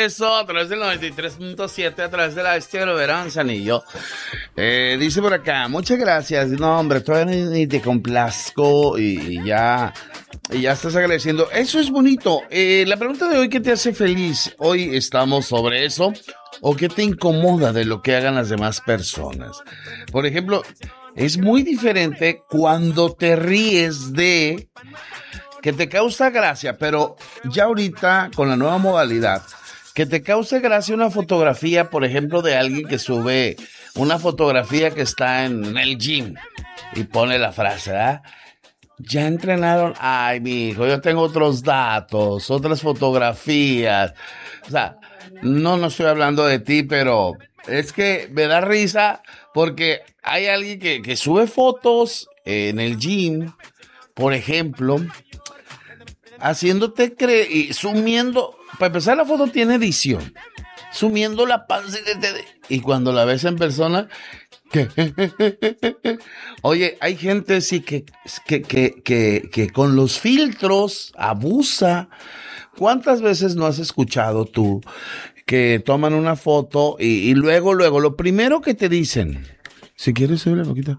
regreso a través del 93.7, a través de la Bestia de Verán, Sanillo. Dice por acá, muchas gracias. No, hombre, todavía ni te complazco y ya estás agradeciendo. Eso es bonito. La pregunta de hoy, ¿qué te hace feliz? Hoy estamos sobre eso. ¿O qué te incomoda de lo que hagan las demás personas? Por ejemplo, es muy diferente cuando te ríes de que te causa gracia, pero ya ahorita con la nueva modalidad, que te cause gracia una fotografía, por ejemplo, de alguien que sube una fotografía que está en el gym y pone la frase, ¿verdad? Ya entrenaron, ay, mi hijo, yo tengo otros datos, otras fotografías. O sea, no estoy hablando de ti, pero es que me da risa porque hay alguien que sube fotos en el gym, por ejemplo, haciéndote creer y sumiendo. Para empezar, la foto tiene edición, sumiendo la panza y cuando la ves en persona, oye, hay gente sí que con los filtros abusa. ¿Cuántas veces no has escuchado tú que toman una foto y luego lo primero que te dicen, si quieres subirle un poquito,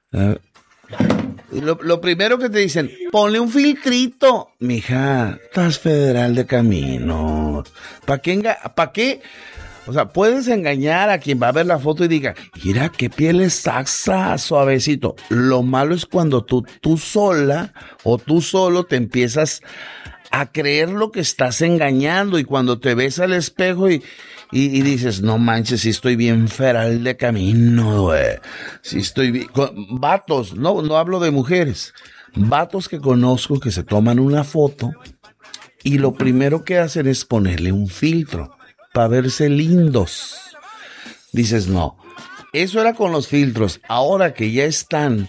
lo primero que te dicen, ponle un filtrito, mija, estás federal de caminos, ¿para qué? O sea, puedes engañar a quien va a ver la foto y diga, mira qué piel es saxa, suavecito. Lo malo es cuando tú sola o tú solo te empiezas a creer lo que estás engañando y cuando te ves al espejo y dices, no manches, si estoy bien feral de camino, güey. Si estoy bien. Vatos, no hablo de mujeres. Vatos que conozco que se toman una foto y lo primero que hacen es ponerle un filtro para verse lindos. Dices, no. Eso era con los filtros. Ahora que ya están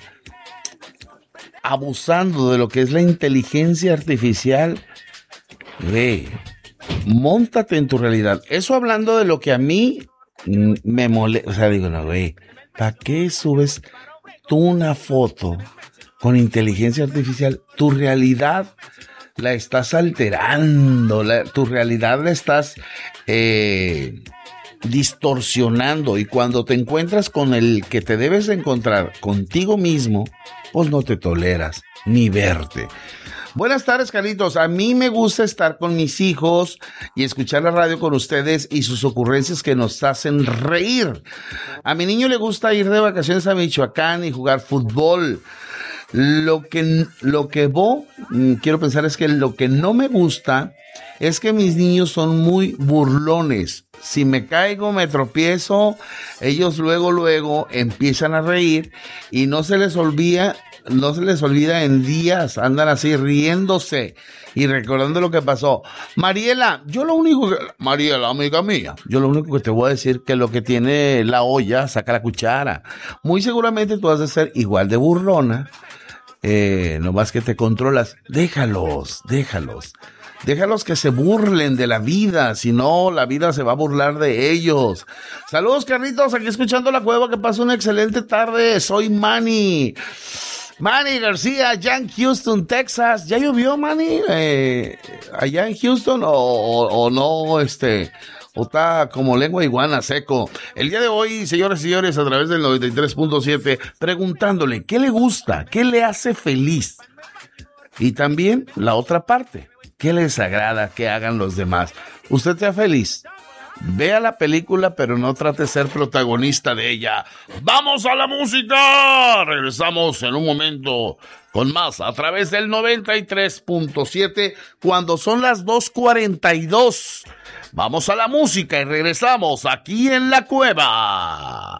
abusando de lo que es la inteligencia artificial, ve, móntate en tu realidad. Eso hablando de lo que a mí me molesta. O sea, digo, no, güey, ¿para qué subes tú una foto con inteligencia artificial? Tu realidad la estás alterando, tu realidad la estás distorsionando, y cuando te encuentras con el que te debes de encontrar contigo mismo, pues no te toleras ni verte. Buenas tardes, Carlitos. A mí me gusta estar con mis hijos y escuchar la radio con ustedes y sus ocurrencias que nos hacen reír. A mi niño le gusta ir de vacaciones a Michoacán y jugar fútbol. Lo que quiero pensar es que lo que no me gusta es que mis niños son muy burlones. Si me caigo, me tropiezo, ellos luego empiezan a reír y no se les olvida en días, andan así riéndose y recordando lo que pasó. Mariela, Mariela, amiga mía, yo lo único que te voy a decir que lo que tiene la olla, saca la cuchara. Muy seguramente tú has de ser igual de burlona, nomás que te controlas. Déjalos que se burlen de la vida, si no, la vida se va a burlar de ellos. Saludos, Carlitos, aquí escuchando La Cueva, que pasa una excelente tarde. Soy Manny García, allá en Houston, Texas. ¿Ya llovió, Manny? Allá en Houston o no, o está como lengua de iguana seco. El día de hoy, señoras y señores, a través del 93.7, preguntándole qué le gusta, qué le hace feliz. Y también la otra parte, ¿qué les agrada que hagan los demás? Usted sea feliz. Vea la película, pero no trate de ser protagonista de ella. ¡Vamos a la música! Regresamos en un momento con más a través del 93.7 cuando son las 2:42. Vamos a la música y regresamos aquí en La Cueva.